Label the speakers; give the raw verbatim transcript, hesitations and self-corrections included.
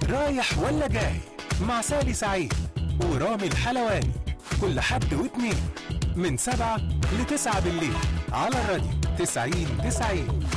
Speaker 1: رايح ولا جاي مع سالي سعيد ورامي الحلواني، كل حد واتنين من سبعة لتسعة بالليل على الراديو تسعين تسعين.